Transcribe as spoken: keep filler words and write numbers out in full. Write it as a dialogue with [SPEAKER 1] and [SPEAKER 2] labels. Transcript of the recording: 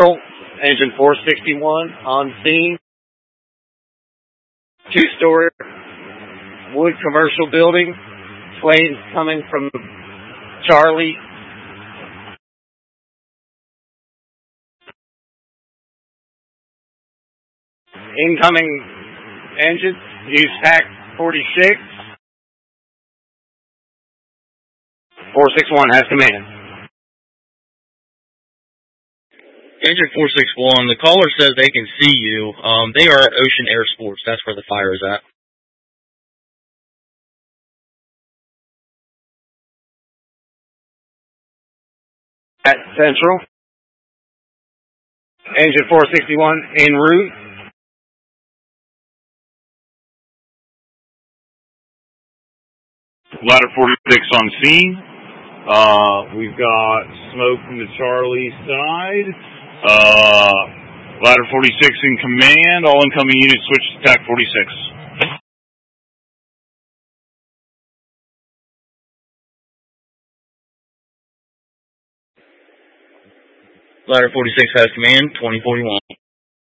[SPEAKER 1] Engine four sixty-one on scene. Two-story wood commercial building. Flames coming from Charlie. Incoming engine. Use pack forty-six. four sixty-one has command.
[SPEAKER 2] Engine four sixty-one, the caller says they can see you. Um, they are at Ocean Air Sports. That's where the fire is at.
[SPEAKER 1] At Central. Engine four sixty-one en route.
[SPEAKER 3] Ladder forty-six on scene. Uh, we've got smoke from the Charlie side. Uh, Ladder forty-six in command. All incoming units switch to T A C forty-six.
[SPEAKER 2] Ladder forty-six has command, twenty forty-one.